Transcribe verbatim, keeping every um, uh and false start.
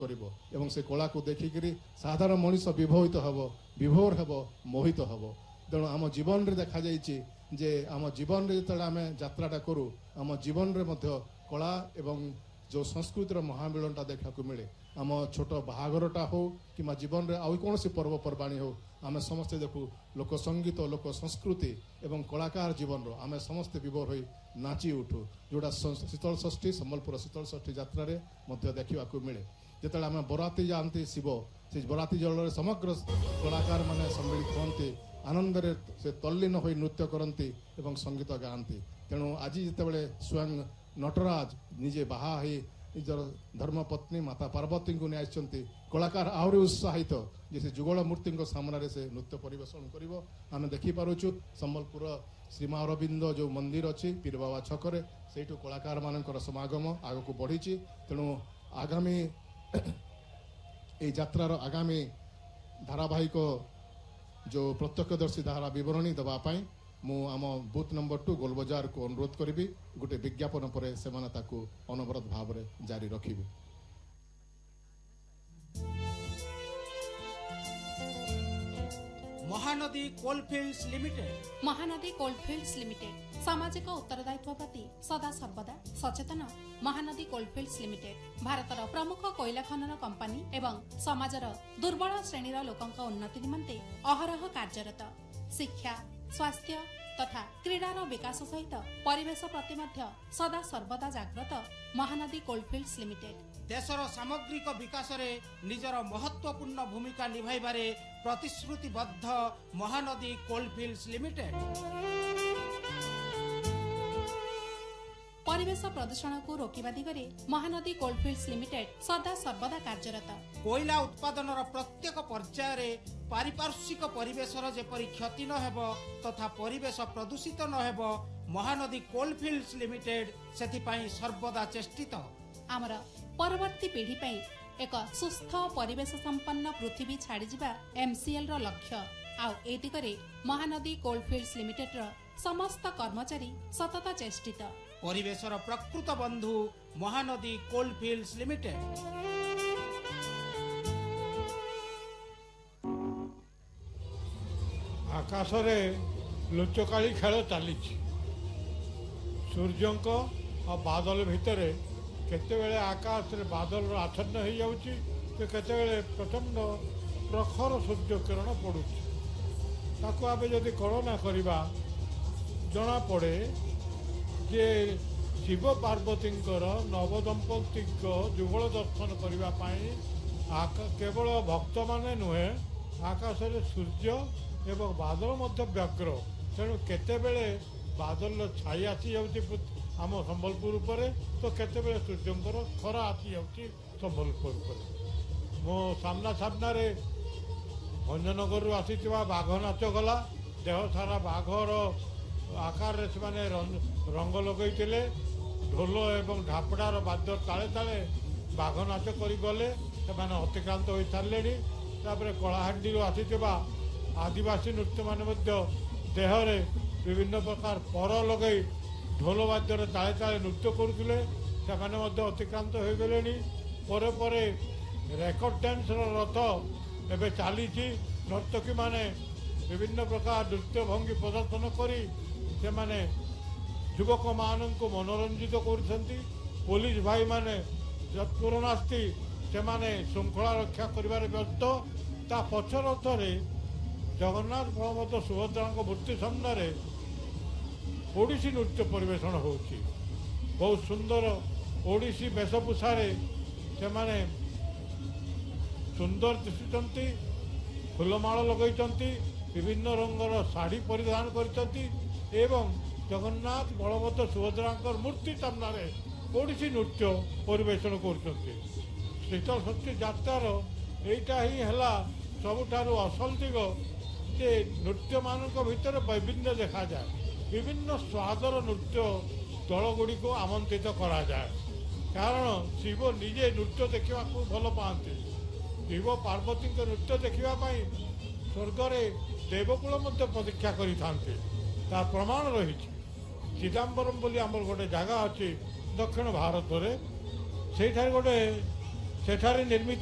करिबो एवं से कला को देखिक साधारण मनीष विभोहित हम विभोर हम मोहित हम तेणु आम जीवन रे देखा जाइए जे आम जीवन रे जो आम यात्राटा करूँ आम जीवन रे मध्य कला एवं जो संस्कृतिर महामिलनटा देखा मिले आम छोट बाहाघरटा हो कि जीवन में आउ कौन पर्वपर्वाणी हो आम समस्ते देखू लोक संगीत लोक संस्कृति एवं कलाकार जीवन रो आम समस्ते विभोर हो नाची उठू जोड़ा शीतल षष्ठी संबलपुर शीतल षष्ठी यात्रा देखा मिले जिते आम बराती जाती शिव से बराती जल समग्र कलाकार मैंने सम्मिलित होती आनंद से तल्लीन हो नृत्य करती एवं संगीत गाती तेणु आज जिते स्वयं नटराज निजे बाहा निजर धर्मपत्नी माता पार्वती को नहीं कलाकार आहरी उत्साहित जे से जुगल मूर्ति सामने से नृत्य परिवेषण कर आम देखिपुँ संबलपुर श्रीमा अरविंद जो मंदिर अच्छी पीर बाबा छकरे से कलाकार मानकर समागम आग को बढ़ी तेणु आगामी यात्रार आगामी धारावाहिक जो प्रत्यक्षदर्शी धारा बरणी देवाई मु आम बूथ नंबर टू गोलबजार को अनुरोध करी गोटे विज्ञापन पर से अनवरत भाव में जारी रखी। Mahanadi Coalfields limited Mahanadi Coalfields limited सामाजिक उत्तरदायित्व प्रति सदा सर्वदा सचेतन। महानदी कोलफिल्ड्स लिमिटेड भारतर प्रमुख कोयला खनन कंपनी एवं समाजर दुर्बल श्रेणीर लोकंक उन्नति निमंते अहरह कार्यरत। शिक्षा स्वास्थ्य तथा क्रीडार विकास सहित परिवेश प्रति मध्य सदा सर्वदा जाग्रत। महानदी कोलफिल्ड्स लिमिटेड देशर सामग्रिक विकास रे निजर महत्वपूर्ण भूमिका निभाइबारे प्रतिश्रुतिबद्ध। महानदी कोलफिल्ड्स लिमिटेड परिवेश प्रदूषण को रोकिबा दिगरे महानदी कोलफिल्ड्स लिमिटेड सदा सर्वदा कार्यरत। कोयला उत्पादनर प्रत्येक पर्याय रे पारिपार्श्विक परिवेशर जेपरि क्षति न हेब तथा परिवेश प्रदूषित न हेब महानदी कोलफिल्ड्स लिमिटेड सेथिपाई सर्वदा चेष्टित। आमर परवर्ती पीढ़ी पई एक सुस्थ परिवेश संपन्न पृथ्वी छाड़ी जिबा एमसीएल रो लक्ष्य आउ ए दिगरे महानदी कोलफिल्ड्स लिमिटेड रो समस्त कर्मचारी सतत चेष्टित। परिवेशर प्रकृत बंधु महानदी कोलफिल्ड्स लिमिटेड। आकाश रे लुचकाली खेल चली सूर्य और बादल भितर केतेबेले आकाश रे बादल आच्छन्न हो जाउची तो केतेबेले प्रचंड प्रखर सूर्य किरण पड़ुची ताको आबे जदि कल्पना करबा जना पड़े जे शिव पार्वती नवदंपति जुगल दर्शन करने केवल भक्त माने नुहे आकाश रे सूर्य एवं बादल मध्य व्यग्र तेणु केतेबेले बादल छाई आसी जाउची आम संबलपुर उपरे तो केतेबेले सूर्यंकर खरा आसी जाउची संबलपुर उपरे। मो सामना सामना रे भंजनगर रु आसीथिबा बाघ नाच गला देह सारा बाघर आकार से माने रंग लगैतिले ढोल एवं ढापड़ार बाद्य ताले ताले बाघ नाच करी गले से अतिक्रांत हो सारे तापर कलाहांडी आसीथिबा आदिवासी नृत्य मान देहरे विभिन्न प्रकार पर लगे ढोल बाद्य ताले ताले नृत्य करुले से अतिक्रांत हो गले। परे परे रेकर्ड डांस रथ एवं चली नर्तकी माने विभिन्न प्रकार नृत्य भंगी प्रदर्शन करी से माने युवक मान को मनोरंजित कर पुलिस भाई माने तत्पर नास्ती से माने श्रृंखला रक्षा करिबारे व्यस्त ता पछ रथरे जगन्नाथ बलभद्र सुभद्रा मूर्ति सामने ओडिसी नृत्य परिवेषण होची बहुत सुंदर ओडिसी वेशभूषा से माने सुंदर दिशुचंती फूलमाल लगैचंती विभिन्न रंगर शाढ़ी परिधान करचंती एवं जगन्नाथ बलभद्र सुभद्रा मूर्ति सामने ओडिसी नृत्य परिवेषण करचंती। शीतल षष्ठी यात्रार एटा ही है सबुठारु असल दिग जे नृत्य मान भितर वैभिन्न देखा जाए विभिन्न स्वादर नृत्य दल गुड़ी को आमंत्रित करा जाए कारण शिव निजे नृत्य देखा भल पाते शिव पार्वती नृत्य देखापी स्वर्गरे देवकूल प्रतीक्षा करते प्रमाण रही चिदम्बरम बोली आमर गोटे जगह अच्छी दक्षिण भारत में से गोटे ସେଠାରେ ନିର୍ମିତ